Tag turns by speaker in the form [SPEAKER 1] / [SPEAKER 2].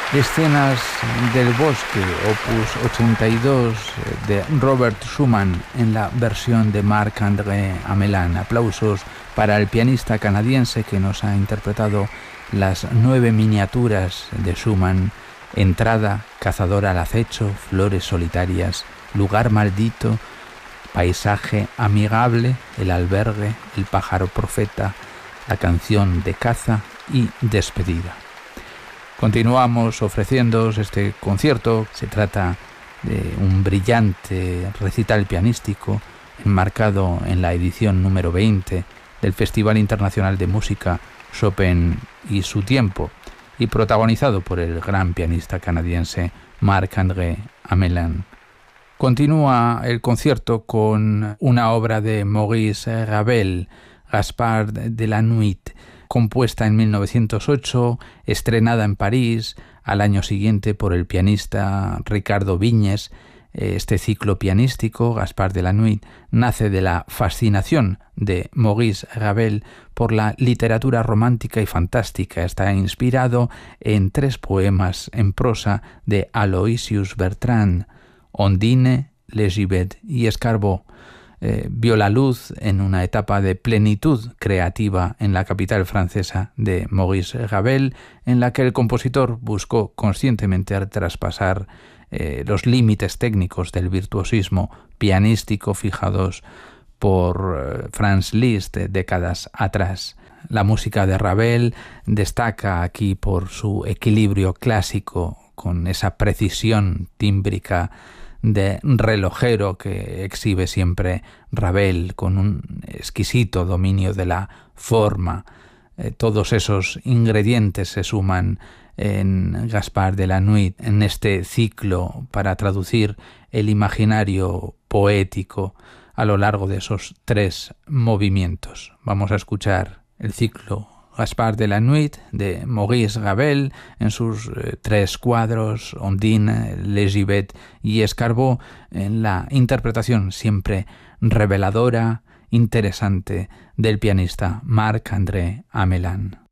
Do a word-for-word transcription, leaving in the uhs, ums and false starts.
[SPEAKER 1] Escenas del bosque, opus ochenta y dos de Robert Schumann en la versión de Marc-André Amelin. Aplausos para el pianista canadiense que nos ha interpretado las nueve miniaturas de Schumann: Entrada, Cazador al acecho, Flores solitarias, Lugar maldito, Paisaje amigable, El albergue, El pájaro profeta, La canción de caza y Despedida. Continuamos ofreciéndoos este concierto. Se trata de un brillante recital pianístico enmarcado en la edición número veinte del Festival Internacional de Música Chopin y su tiempo, y protagonizado por el gran pianista canadiense Marc-André Amelin. Continúa el concierto con una obra de Maurice Ravel, Gaspard de la Nuit, compuesta en mil novecientos ocho, estrenada en París al año siguiente por el pianista Ricardo Viñes. Este ciclo pianístico, Gaspard de la Nuit, nace de la fascinación de Maurice Ravel por la literatura romántica y fantástica. Está inspirado en tres poemas en prosa de Aloysius Bertrand: Ondine, Le Gibet y Escarbot. Eh, vio la luz en una etapa de plenitud creativa en la capital francesa de Maurice Ravel, en la que el compositor buscó conscientemente traspasar eh, los límites técnicos del virtuosismo pianístico fijados por eh, Franz Liszt eh, décadas atrás. La música de Ravel destaca aquí por su equilibrio clásico, con esa precisión tímbrica de relojero que exhibe siempre Ravel, con un exquisito dominio de la forma. Eh, todos esos ingredientes se suman en Gaspard de la Nuit, en este ciclo para traducir el imaginario poético a lo largo de esos tres movimientos. Vamos a escuchar el ciclo Gaspard de la Nuit de Maurice Ravel en sus eh, tres cuadros, Ondine, Le Gibet y Escarbot, en la interpretación siempre reveladora, interesante del pianista Marc-André Amelin.